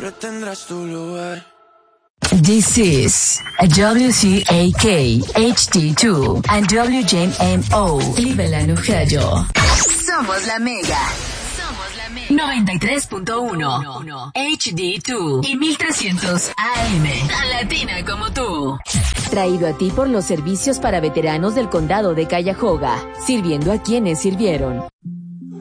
siempre tendrás tu lugar. This is WCAK HD2 and WJMO Cleveland, Ohio. Somos la Mega. 93.1 HD2 y 1300 AM. Tan latina como tú. Traído a ti por los servicios para veteranos del condado de Cuyahoga, sirviendo a quienes sirvieron.